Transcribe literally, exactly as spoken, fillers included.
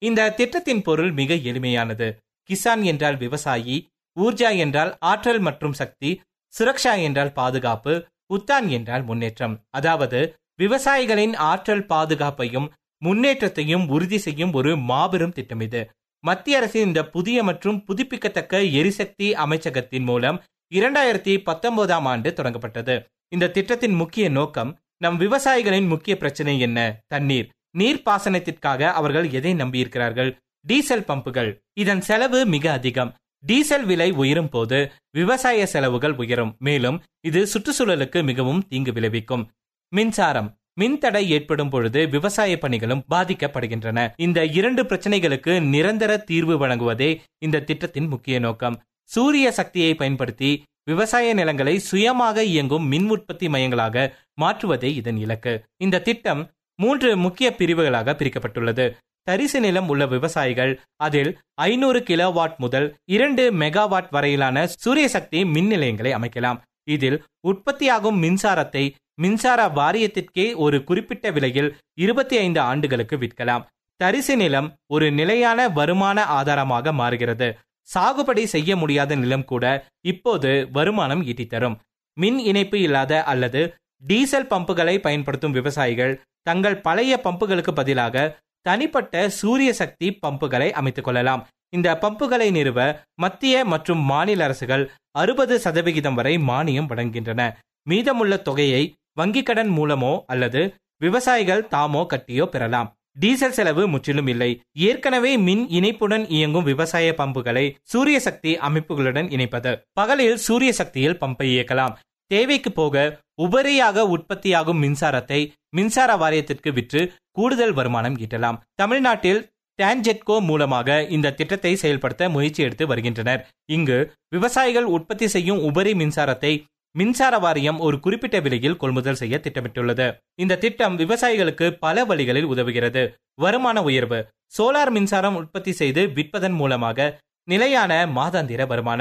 இந்த திட்டத்தின் பொருள் மிக எளிமையானது. கிசான் என்றால் விவசாயி, ஊர்ஜா என்றால் ஆற்றல் மற்றும் சக்தி, சுரக்ஷா என்றால் பாதுகாப்பு, உத்தான் என்றால் முன்னேற்றம். அதாவது விவசாயிகளின் ஆற்றல் பாதுகாப்பையும் முன்னேற்றத்தையும் உறுதி செய்யும் ஒரு மாபெரும் திட்டம் இது. மத்திய அரசின் இந்த புதிய மற்றும் புதுப்பிக்கத்தக்க எரிசக்தி அமைச்சகத்தின் மூலம் இரண்டாயிரத்தி பத்தொன்பதாம் ஆண்டு தொடங்கப்பட்டது. இந்த திட்டத்தின் முக்கிய நோக்கம், நம் விவசாயிகளின் முக்கிய பிரச்சனை என்ன? தண்ணீர். நீர்ப்பாசனத்திற்காக அவர்கள் எதை நம்பியிருக்கிறார்கள்? டீசல் பம்புகள். இதன் செலவு மிக அதிகம். டீசல் விலை உயரும் போது விவசாய செலவுகள் உயரும். மேலும் இது சுற்றுச்சூழலுக்கு மிகவும் தீங்கு விளைவிக்கும். மின்சாரம். மின்தடை ஏற்படும் பொழுது விவசாய பணிகளும் பாதிக்கப்படுகின்றன. இந்த இரண்டு பிரச்சனைகளுக்கு நிரந்தர தீர்வு வழங்குவதே இந்த திட்டத்தின் முக்கிய நோக்கம். சூரிய சக்தியை பயன்படுத்தி விவசாய நிலங்களை சுயமாக இயங்கும் மின் உற்பத்தி மையங்களாக மாற்றுவதே இதன் இலக்கு. இந்த திட்டம் மூன்று முக்கிய பிரிவுகளாக பிரிக்கப்பட்டுள்ளது. தரிசு நிலம் உள்ள விவசாயிகள் அதில் ஐநூறு கிலோவாட் முதல் இரண்டு மெகாவாட் வரையிலான சூரிய சக்தி மின் நிலையங்களை அமைக்கலாம். இதில் உற்பத்தியாகும் மின்சாரத்தை மின்சார வாரியத்திற்கே ஒரு குறிப்பிட்ட விலையில் இருபத்தி ஐந்து ஆண்டுகளுக்கு விற்கலாம். தரிசு நிலம் ஒரு நிலையான வருமான ஆதாரமாக மாறுகிறது. சாகுபடி செய்ய முடியாத நிலம் கூட இப்போது வருமானம் ஈட்டித்தரும். மின் இணைப்பு இல்லாத அல்லது டீசல் பம்புகளை பயன்படுத்தும் விவசாயிகள் தங்கள் பழைய பம்புகளுக்கு பதிலாக தனிப்பட்ட சூரிய சக்தி பம்புகளை அமைத்துக் கொள்ளலாம். இந்த பம்புகளை நிறுவ மத்திய மற்றும் மாநில அரசுகள் அறுபது சதவிகிதம் வரை மானியம் வழங்குகின்றன. மீதமுள்ள தொகையை வங்கிக் கடன் மூலமோ அல்லது விவசாயிகள் தாமோ கட்டியோ பெறலாம். டீசல் செலவு முற்றிலும் இல்லை. ஏற்கனவே மின் இணைப்புடன் இயங்கும் விவசாய பம்புகளை சூரிய சக்தி அமைப்புகளுடன் இணைப்பது. பகலில் சூரிய சக்தியில் பம்பை இயக்கலாம். தேவைக்கு போக உபரியாக உற்பத்தியாகும் மின்சாரத்தை மின்சார வாரியத்திற்கு விற்று கூடுதல் வருமானம் ஈட்டலாம். தமிழ்நாட்டில் டான்ஜெட்கோ மூலமாக இந்த திட்டத்தை செயல்படுத்த முயற்சி எடுத்து வருகின்றனர். இங்கு விவசாயிகள் உற்பத்தி செய்யும் உபரி மின்சாரத்தை மின்சார வாரியம் ஒரு குறிப்பிட்ட விலையில் கொள்முதல் செய்ய திட்டமிட்டுள்ளது. இந்த திட்டம் விவசாயிகளுக்கு பல வழிகளில் உதவுகிறது. வருமான உயர்வு. சோலார் மின்சாரம் உற்பத்தி செய்து விற்பதன் மூலமாக நிலையான மாதாந்திர வருமானம்.